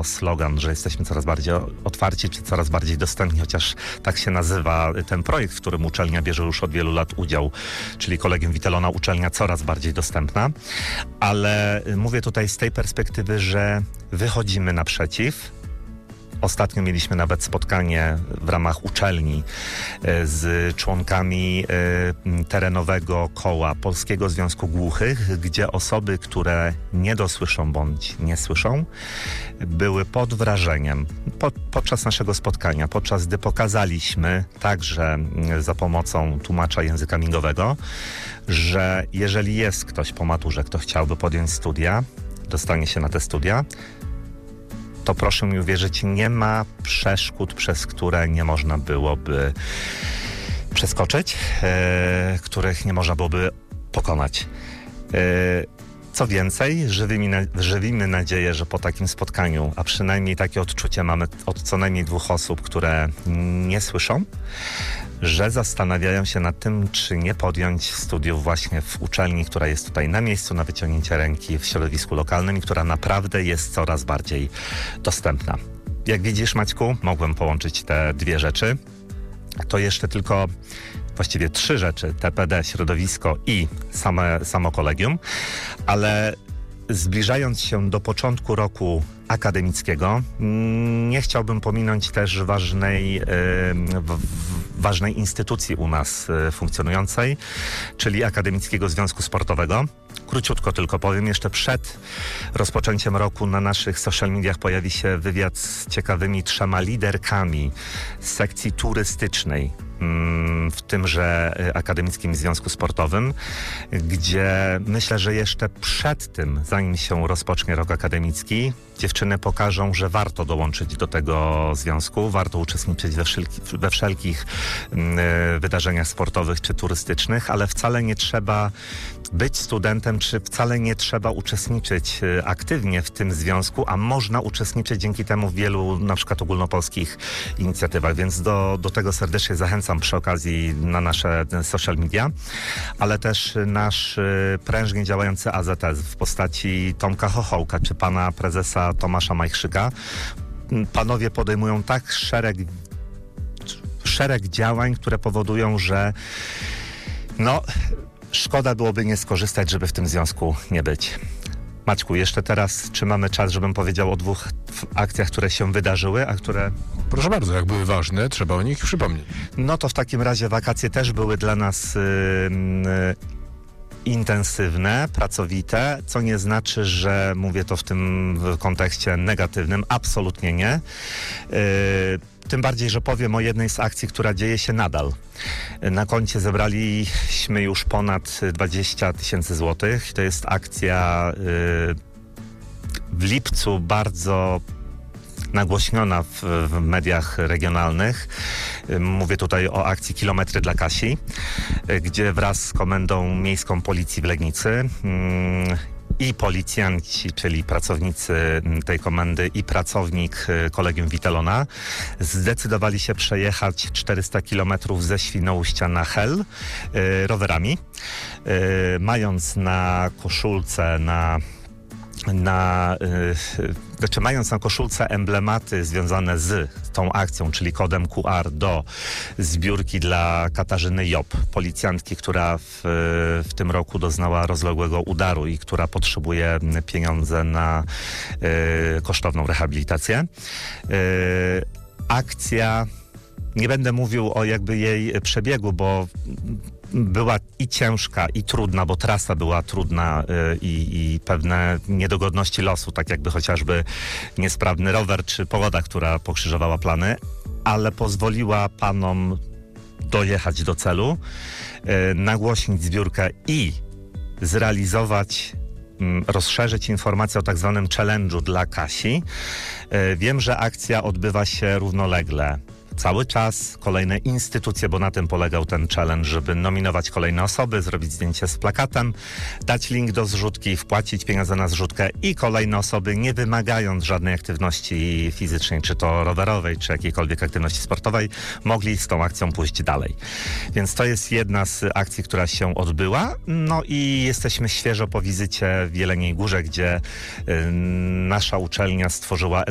o slogan, że jesteśmy coraz bardziej otwarci, czy coraz bardziej dostępni, chociaż tak się nazywa ten projekt, w którym uczelnia bierze już od wielu lat udział, czyli Kolegium Witelona, uczelnia coraz bardziej dostępna. Ale mówię tutaj z tej perspektywy, że wychodzimy naprzeciw. Ostatnio mieliśmy nawet spotkanie w ramach uczelni z członkami terenowego koła Polskiego Związku Głuchych, gdzie osoby, które nie dosłyszą bądź nie słyszą, były pod wrażeniem podczas naszego spotkania, podczas gdy pokazaliśmy także za pomocą tłumacza języka migowego, że jeżeli jest ktoś po maturze, kto chciałby podjąć studia, dostanie się na te studia, to proszę mi uwierzyć, nie ma przeszkód, przez które nie można byłoby przeskoczyć, których nie można byłoby pokonać. Co więcej, żywimy nadzieję, że po takim spotkaniu, a przynajmniej takie odczucie mamy od co najmniej 2 osób, które nie słyszą, że zastanawiają się nad tym, czy nie podjąć studiów właśnie w uczelni, która jest tutaj na miejscu, na wyciągnięcie ręki, w środowisku lokalnym i która naprawdę jest coraz bardziej dostępna. Jak widzisz, Maćku, mogłem połączyć te 2 rzeczy. To jeszcze tylko właściwie 3 rzeczy: TPD, środowisko i samo kolegium, ale zbliżając się do początku roku akademickiego, nie chciałbym pominąć też ważnej instytucji u nas funkcjonującej, czyli Akademickiego Związku Sportowego. Króciutko tylko powiem, jeszcze przed rozpoczęciem roku na naszych social mediach pojawi się wywiad z ciekawymi 3 liderkami z sekcji turystycznej w tymże Akademickim Związku Sportowym, gdzie myślę, że jeszcze przed tym, zanim się rozpocznie rok akademicki, dziewczyny pokażą, że warto dołączyć do tego związku, warto uczestniczyć we wszelkich wydarzeniach sportowych czy turystycznych, ale wcale nie trzeba być studentem, czy wcale nie trzeba uczestniczyć aktywnie w tym związku, a można uczestniczyć dzięki temu w wielu na przykład ogólnopolskich inicjatywach, więc do tego serdecznie zachęcam przy okazji na nasze social media, ale też nasz prężnie działający AZS w postaci Tomka Chochołka czy pana prezesa Tomasza Majchrzyka. Panowie podejmują tak szereg działań, które powodują, że szkoda byłoby nie skorzystać, żeby w tym związku nie być. Maćku, jeszcze teraz, czy mamy czas, żebym powiedział o 2 akcjach, które się wydarzyły, a które... Proszę bardzo, jak były ważne, trzeba o nich przypomnieć. No to w takim razie wakacje też były dla nas intensywne, pracowite, co nie znaczy, że mówię to w tym kontekście negatywnym. Absolutnie nie. Tym bardziej, że powiem o jednej z akcji, która dzieje się nadal. Na koncie zebraliśmy już ponad 20 000 złotych. To jest akcja w lipcu bardzo nagłośniona w mediach regionalnych. Mówię tutaj o akcji Kilometry dla Kasi, gdzie wraz z Komendą Miejską Policji w Legnicy i policjanci, czyli pracownicy tej komendy i pracownik Kolegium Witelona zdecydowali się przejechać 400 km ze Świnoujścia na Hel rowerami, mając na koszulce mając na koszulce emblematy związane z tą akcją, czyli kodem QR do zbiórki dla Katarzyny Job, policjantki, która w tym roku doznała rozległego udaru i która potrzebuje pieniądze na kosztowną rehabilitację. Akcja, nie będę mówił o jakby jej przebiegu, bo była i ciężka, i trudna, bo trasa była trudna i pewne niedogodności losu, tak jakby chociażby niesprawny rower czy pogoda, która pokrzyżowała plany, ale pozwoliła panom dojechać do celu, nagłośnić zbiórkę i zrealizować, rozszerzyć informację o tak zwanym challenge'u dla Kasi. Wiem, że akcja odbywa się równolegle. Cały czas kolejne instytucje, bo na tym polegał ten challenge, żeby nominować kolejne osoby, zrobić zdjęcie z plakatem, dać link do zrzutki, wpłacić pieniądze na zrzutkę i kolejne osoby, nie wymagając żadnej aktywności fizycznej, czy to rowerowej, czy jakiejkolwiek aktywności sportowej, mogli z tą akcją pójść dalej. Więc to jest jedna z akcji, która się odbyła. No i jesteśmy świeżo po wizycie w Jeleniej Górze, gdzie nasza uczelnia stworzyła